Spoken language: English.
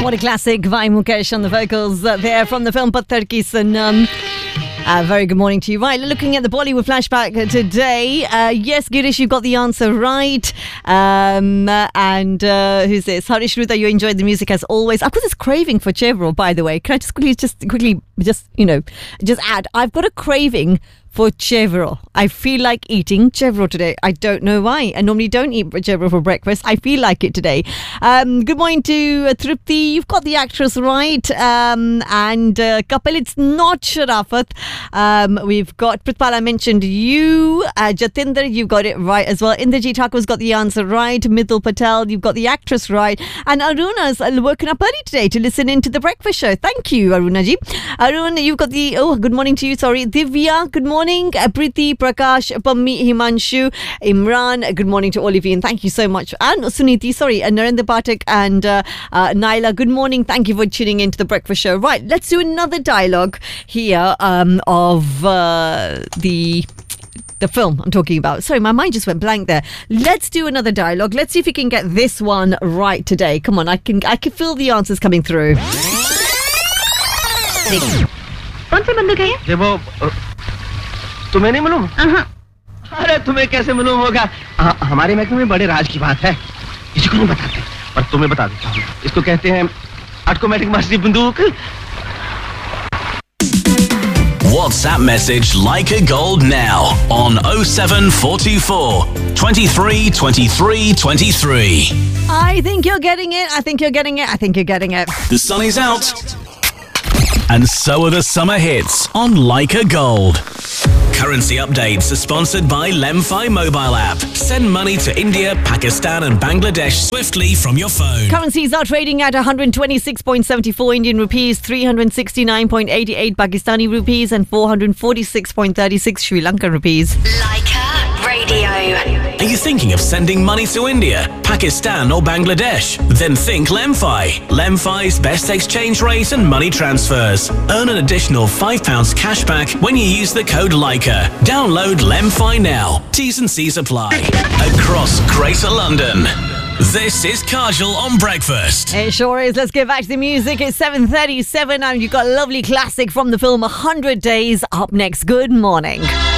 What a classic by Mukesh on the vocals there from the film Patthar Ki Sanam. Very good morning to you. Right, looking at the Bollywood flashback today. Yes, Girish, you got the answer right. And who's this? Harish Ruta, you enjoyed the music as always. I've got this craving for chevro, by the way. Can I just quickly add? I've got a craving for chevro. I feel like eating chevro today. I don't know why. I normally don't eat chevro for breakfast. I feel like it today. Good morning to Tripti. You've got the actress right. And Kapil, it's not Sharafat. We've got Pritpal, I mentioned you. Jatinder, you've got it right as well. Indrajit Thakur's got the answer right. Mithul Patel, you've got the actress right. And Aruna's woken up early today to listen into the breakfast show. Thank you, Arunaji. Arun, you've got the... Oh, good morning to you. Sorry. Divya, good morning. Preeti, Prakash, Pammi, Himanshu, Imran, good morning to all of you and thank you so much. And Suniti, Narendra Pathak and Naila, good morning. Thank you for tuning into the breakfast show. Right, let's do another dialogue here of the film I'm talking about. Sorry, my mind just went blank there. Let's do another dialogue. Let's see if we can get this one right today. Come on, I can feel the answers coming through. कौन सी बंदूक है ये वो तुम्हें नहीं मालूम अरे तुम्हें कैसे मालूम होगा हमारे महकमे में बड़े राज की बात है किसी को नहीं बताते पर तुम्हें बता देता हूँ इसको कहते हैं ऑटोमेटिक मास्टरी बंदूक WhatsApp message Leica Gold now on 07424 23 23 23. I think you're getting it. I think you're getting it. I think you're getting it. The sun is out. And so are the summer hits on Leica Gold. Currency updates are sponsored by Lemfi mobile app. Send money to India, Pakistan and Bangladesh swiftly from your phone. Currencies are trading at 126.74 Indian rupees, 369.88 Pakistani rupees and 446.36 Sri Lankan rupees. Leica Radio. Are you thinking of sending money to India, Pakistan or Bangladesh? Then think Lemfi. Lemfi's best exchange rate and money transfers. Earn an additional £5 cash back when you use the code Leica. Download Lemfi now. T's and C's apply. Across Greater London. This is Kajal on Breakfast. It sure is. Let's get back to the music. It's 7:37 and you've got a lovely classic from the film 100 Days up next. Good morning.